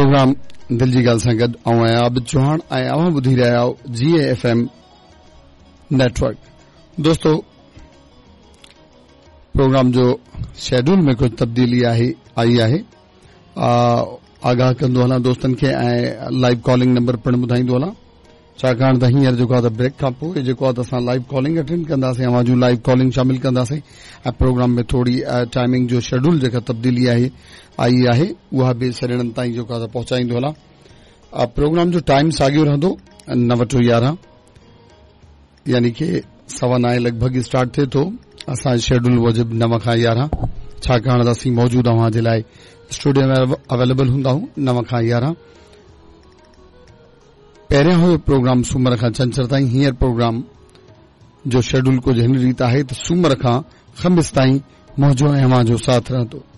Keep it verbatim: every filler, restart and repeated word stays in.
Programme दिल जी ॻाल्हि सां गॾु आऊं आहियां आबिद चौहान ऐं अव्हां ॿुधी रहिया आहियो जी एफ एम नेटवर्क। दोस्तो, प्रोग्राम जो शेड्यूल में कुछ तब्दीली आहे आई आहे। आगाह कंदो हलां दोस्तनि खे ऐं लाइव कॉलिंग नंबर पिणु ॿुधाईंदो हलां, छाकाणि त हींअर जेको आहे ब्रेक खां पोइ जेको आहे असां लाइव कॉलिंग अटेंड कंदासीं, अव्हां जूं लाइव कॉलिंग शामिल कंदासीं ऐं प्रोग्राम में थोड़ी टाइमिंग जो शेड्यूल जेका तब्दीली आहे आई आहे उहा बि सॼणनि ताईं जेको आहे पहुचाईंदो हलां। प्रोग्राम जो टाइम साॻियो रहंदो नव टू यारहं, यानी कि सवा नाए लॻभॻि स्टार्ट थिए थो। असां शेड्यूल मूजिब नव खां यारहं, छाकाणि त असीं मौजूद अव्हां जे लाइ स्टूडियो में अवेलेबल हूंदा आहियूं नव खां यारहं। पहिरियां हुयो प्रोग्राम सूमर खां छंछर ताईं, हींअर प्रोग्राम जो शेड्यूल कुछ हिन रीत आहे त सूमर खां ख़मीस ताईं मुंहिंजो ऐं अव्हां जो साथ रहंदो।